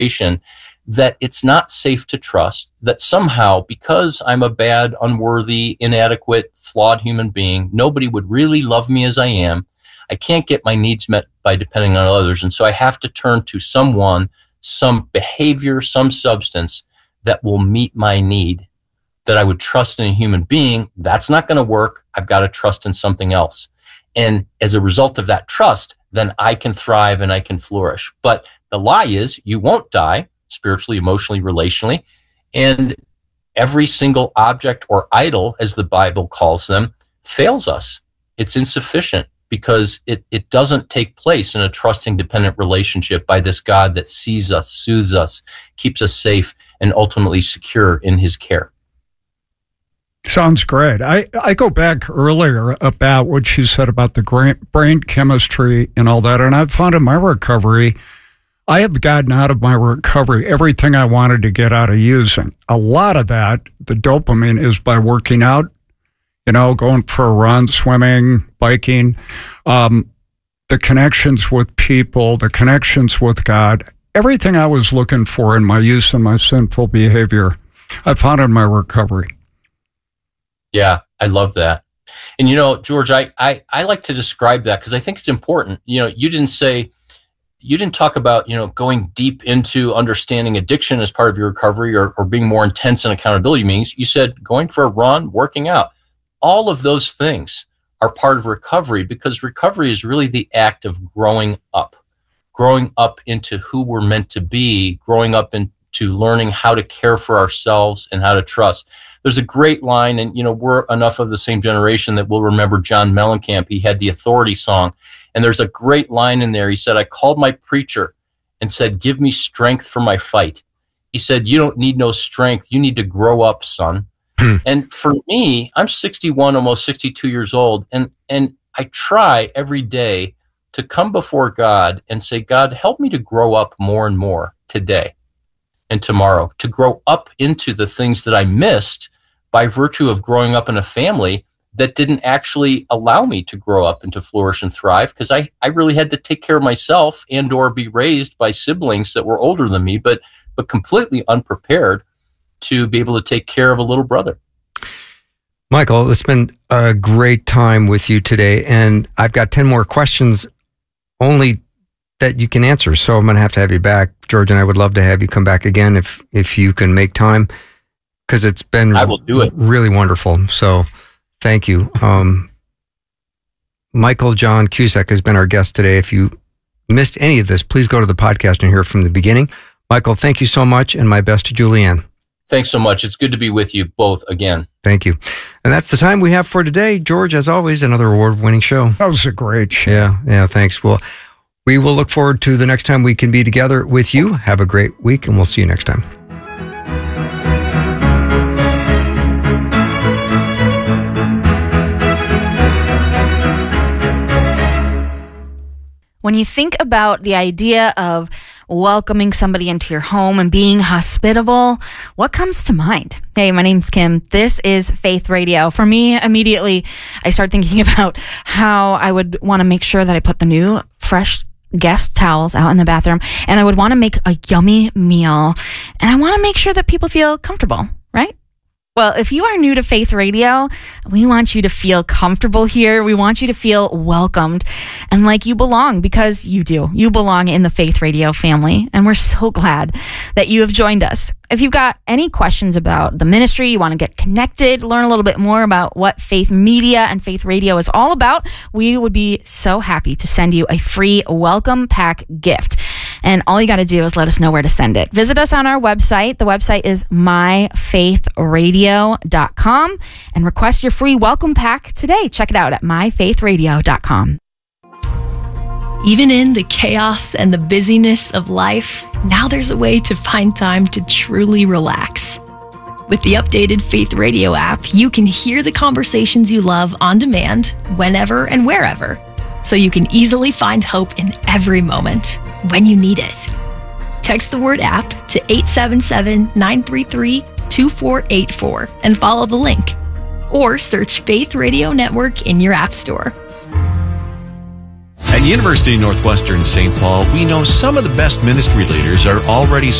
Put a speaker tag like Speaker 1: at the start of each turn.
Speaker 1: situation that it's not safe to trust, that somehow, because I'm a bad, unworthy, inadequate, flawed human being, nobody would really love me as I am. I can't get my needs met by depending on others. And so I have to turn to someone, some behavior, some substance that will meet my need, that I would trust in a human being. That's not going to work. I've got to trust in something else. And as a result of that trust, then I can thrive and I can flourish. But the lie is you won't die spiritually, emotionally, relationally. And every single object or idol, as the Bible calls them, fails us. It's insufficient because it doesn't take place in a trusting, dependent relationship by this God that sees us, soothes us, keeps us safe, and ultimately secure in his care.
Speaker 2: Sounds great. I go back earlier about what you said about the brain chemistry and all that, and I've found in my recovery, I have gotten out of my recovery everything I wanted to get out of using. A lot of that, the dopamine, is by working out, going for a run, swimming, biking, the connections with people, the connections with God, everything I was looking for in my use and my sinful behavior, I found in my recovery.
Speaker 1: Yeah, I love that. And, George, I like to describe that because I think it's important. You didn't talk about, going deep into understanding addiction as part of your recovery or being more intense in accountability meetings. You said going for a run, working out. All of those things are part of recovery because recovery is really the act of growing up into who we're meant to be, growing up into learning how to care for ourselves and how to trust. There's a great line, and, we're enough of the same generation that we'll remember John Mellencamp. He had the Authority song. And there's a great line in there. He said, I called my preacher and said, give me strength for my fight. He said, you don't need no strength. You need to grow up, son. And for me, I'm 61, almost 62 years old. And I try every day to come before God and say, God, help me to grow up more and more today and tomorrow, to grow up into the things that I missed by virtue of growing up in a family that didn't actually allow me to grow up and to flourish and thrive, because I really had to take care of myself and or be raised by siblings that were older than me, but completely unprepared to be able to take care of a little brother.
Speaker 3: Michael, it's been a great time with you today, and I've got 10 more questions only that you can answer, so I'm going to have you back. George and I would love to have you come back again if you can make time, because it's been
Speaker 1: I will do it.
Speaker 3: Really wonderful. So thank you. Michael John Cusack has been our guest today. If you missed any of this, please go to the podcast and hear it from the beginning. Michael, thank you so much, and my best to Julianne.
Speaker 1: Thanks so much. It's good to be with you both again.
Speaker 3: Thank you. And that's the time we have for today. George, as always, another award-winning show.
Speaker 2: That was a great show.
Speaker 3: Yeah, thanks. Well, we will look forward to the next time we can be together with you. Have a great week, and we'll see you next time.
Speaker 4: When you think about the idea of welcoming somebody into your home and being hospitable, what comes to mind? Hey, my name's Kim. This is Faith Radio. For me, immediately, I start thinking about how I would want to make sure that I put the new, fresh guest towels out in the bathroom, and I would want to make a yummy meal, and I want to make sure that people feel comfortable, right? Well, if you are new to Faith Radio, we want you to feel comfortable here. We want you to feel welcomed and like you belong, because you do. You belong in the Faith Radio family, and we're so glad that you have joined us. If you've got any questions about the ministry, you want to get connected, learn a little bit more about what Faith Media and Faith Radio is all about, we would be so happy to send you a free welcome pack gift. And all you got to do is let us know where to send it. Visit us on our website. The website is myfaithradio.com, and request your free welcome pack today. Check it out at myfaithradio.com.
Speaker 5: Even in the chaos and the busyness of life, now there's a way to find time to truly relax. With the updated Faith Radio app, you can hear the conversations you love on demand, whenever and wherever, so you can easily find hope in every moment when you need it. Text the word app to 877-933-2484 and follow the link. Or search Faith Radio Network in your app store.
Speaker 6: At At University of Northwestern St. Paul, we know some of the best ministry leaders are already